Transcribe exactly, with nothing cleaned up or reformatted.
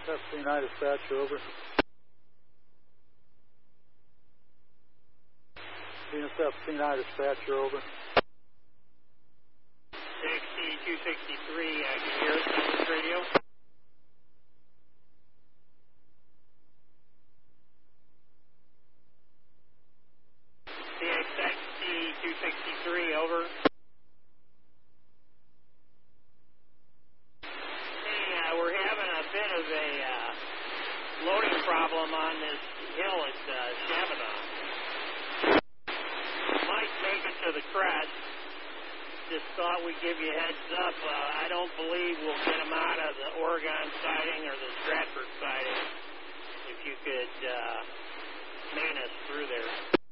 F C nine dispatch, over. Venus F C nine dispatch, over. X T two sixty-three, I can hear it on this radio. C X X T two sixty-three, over. Hey, uh, we're having a bit of a uh, loading problem on this hill at uh, Shabadon. Might make it to the crest. Just thought we'd give you a heads up. Uh, I don't believe we'll get them out of the Oregon siding or the Stratford siding. If you could uh, man us through there.